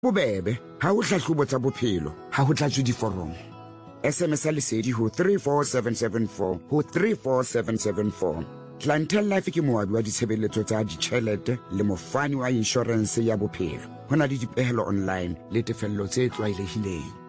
Bobebe, ha o hlahlobo tsa bophelo, ha ho tlatswe diforomo. SMS lesedi ho 34774 ho 34774. Clientele Life ke moabi wa ditshebeletso tsa ditjhelete le mofani wa insurance ya bophelo. Ho na le dipehelo online le tefello tse tlwaelehileng.